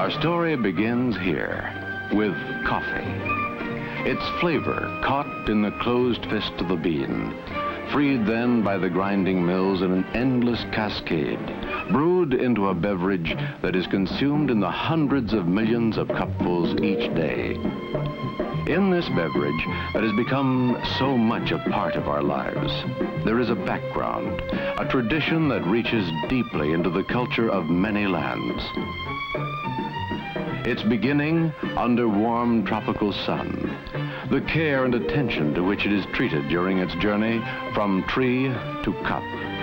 Our story begins here with coffee. Its flavor caught in the closed fist of the bean, freed then by the grinding mills in an endless cascade, brewed into a beverage that is consumed in the hundreds of millions of cupfuls each day. In this beverage that has become so much a part of our lives, there is a background, a tradition that reaches deeply into the culture of many lands. Its beginning under warm tropical sun, the care and attention to which it is treated during its journey from tree to cup.